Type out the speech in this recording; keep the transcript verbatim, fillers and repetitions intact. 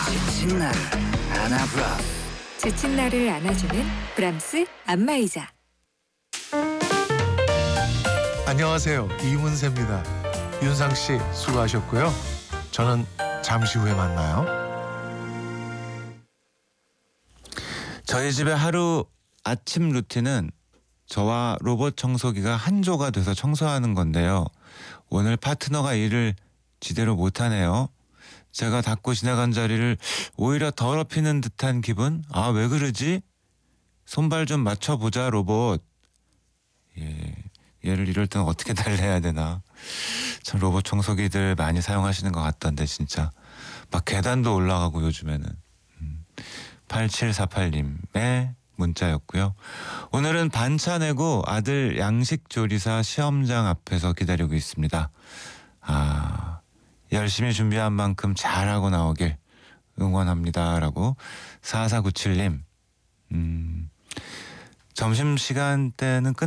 지친 나를 안아브라. 지친 나를 안아주는 브람스 안마의자. 안녕하세요. 이문세입니다. 윤상 씨 수고하셨고요. 저는 잠시 후에 만나요. 저희 집의 하루 아침 루틴은 저와 로봇 청소기가 한조가 돼서 청소하는 건데요. 오늘 파트너가 일을 제대로 못하네요. 제가 닦고 지나간 자리를 오히려 더럽히는 듯한 기분? 아, 왜 그러지? 손발 좀 맞춰보자, 로봇. 예, 얘를 이럴 때는 어떻게 달래야 되나. 참 로봇 청소기들 많이 사용하시는 것 같던데 진짜. 막 계단도 올라가고 요즘에는. 음, 팔칠사팔님의 문자였고요. 오늘은 반차 내고 아들 양식조리사 시험장 앞에서 기다리고 있습니다. 아, 열심히 준비한 만큼 잘하고 나오길 응원합니다라고 사사구칠님. 음, 점심시간 때는 끝